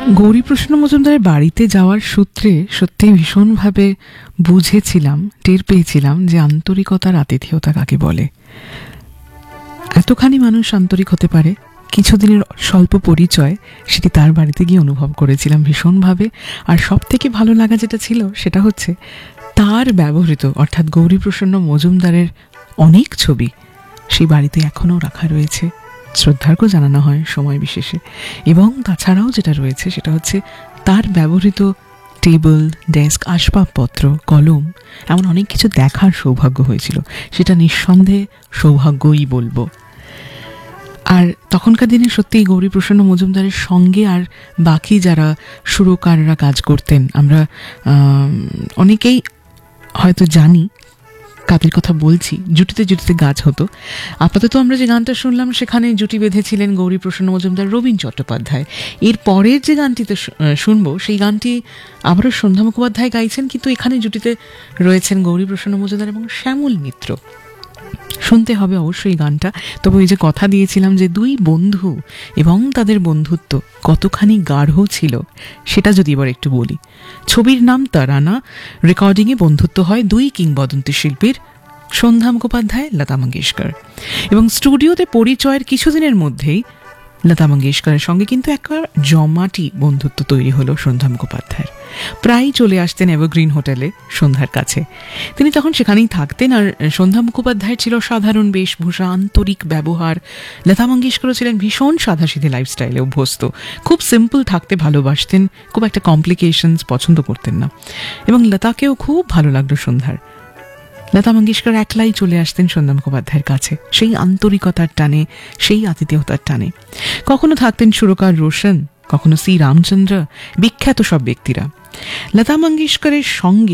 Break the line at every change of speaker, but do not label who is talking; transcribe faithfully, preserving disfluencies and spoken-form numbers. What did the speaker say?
গৌরীপ্রসন্ন মজুমদারের বাড়িতে যাওয়ার সূত্রে সত্যি ভীষণভাবে বুঝেছিলাম, টের পেয়েছিলাম যে আন্তরিকতার আতিথেয়তা কাকে বলে। এতখানি মানুষ আন্তরিক হতে পারে, কিছুদিনের স্বল্প পরিচয় সেটি তার বাড়িতে গিয়ে অনুভব করেছিলাম ভীষণভাবে। আর সব থেকে ভালো লাগা যেটা ছিল সেটা হচ্ছে তার ব্যবহৃত অর্থাৎ গৌরীপ্রসন্ন মজুমদারের অনেক ছবি সেই বাড়িতে এখনও রাখা রয়েছে, শ্রদ্ধার্ঘ্য জানানো হয় সময় বিশেষে। এবং তাছাড়াও যেটা রয়েছে সেটা হচ্ছে তার ব্যবহৃত টেবিল, ডেস্ক, আসবাবপত্র, কলম, এমন অনেক কিছু দেখার সৌভাগ্য হয়েছিল। সেটা নিঃসন্দেহে সৌভাগ্যই বলবো। আর তখনকার দিনে সত্যিই গৌরীপ্রসন্ন মজুমদারের সঙ্গে আর বাকি যারা সুরকাররা কাজ করতেন, আমরা অনেকেই হয়তো জানি কাদের কথা বলছি। জুটিতে জুটিতে গাছ হতো। আপাতত আমরা যে গানটা শুনলাম সেখানে জুটি বেঁধেছিলেন গৌরীপ্রসন্ন মজুমদার, রবীন চট্টোপাধ্যায়। এর পরের যে গানটিতে শুনবো সেই গানটি আবারও সন্ধ্যা মুখোপাধ্যায় গাইছেন, কিন্তু এখানে জুটিতে রয়েছেন গৌরীপ্রসন্ন মজুমদার এবং শ্যামল মিত্র। শুনতে হবে অবশ্যই গানটা। তবে ওই যে কথা দিয়েছিলাম যে দুই বন্ধু এবং তাদের বন্ধুত্ব কতখানি গাঢ় ছিল সেটা যদি এবার একটু বলি। ছবির নাম তারানা, রেকর্ডিংয়ে বন্ধুত্ব হয় দুই কিংবদন্তি শিল্পীর, সন্ধ্যা মুখোপাধ্যায়, লতা মঙ্গেশকর। এবং স্টুডিওতে পরিচয়ের কিছুদিনের মধ্যেই লতা মঙ্গেশকরের সঙ্গে কিন্তু একবার জমাটি বন্ধুত্ব তৈরি হলো সন্ধ্যা মুখোপাধ্যায়ের। প্রায়ই চলে আসতেন এভারগ্রিন হোটেলে সন্ধ্যার কাছে। তিনি তখন সেখানেই থাকতেন। আর সন্ধ্যা মুখোপাধ্যায়ের ছিল সাধারণ বেশভূষা, আন্তরিক ব্যবহার। লতা মঙ্গেশকরও ছিলেন ভীষণ সাদাসিধে লাইফস্টাইলে অভ্যস্ত, খুব সিম্পল থাকতে ভালোবাসতেন, খুব একটা কমপ্লিকেশনস পছন্দ করতেন না। এবং লতাকেও খুব ভালো লাগলো সন্ধ্যার। লতা মঙ্গেশকর একলাই চলে আসতেন সন্ধ্যা মুখোপাধ্যায়ের কাছে, সেই আন্তরিকতার টানে, সেই আতিথেয়তার টানে। কখনো থাকতেন সুরকার রোশন, কখনো সি রামচন্দ্র, বিখ্যাত সব ব্যক্তিরা। লতা মঙ্গেশকরের সঙ্গে